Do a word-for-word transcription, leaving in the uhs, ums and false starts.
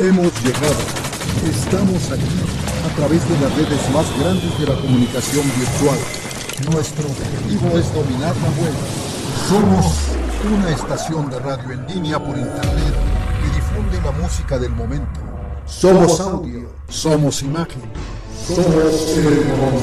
Hemos llegado. Estamos aquí a través de las redes más grandes de la comunicación virtual. Nuestro objetivo es dominar la web. Somos una estación de radio en línea por internet que difunde la música del momento. Somos audio, somos imagen, somos el